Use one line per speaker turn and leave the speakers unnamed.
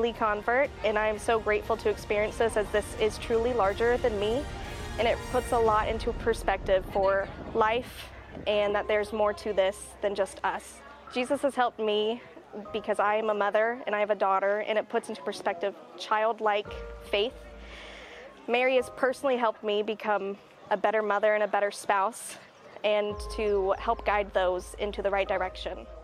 newly convert, and I'm so grateful to experience this, as this is truly larger than me, and it puts a lot into perspective for life, and that there's more to this than just us. Jesus has helped me because I am a mother and I have a daughter, and it puts into perspective childlike faith. Mary has personally helped me become a better mother and a better spouse, and to help guide those into the right direction.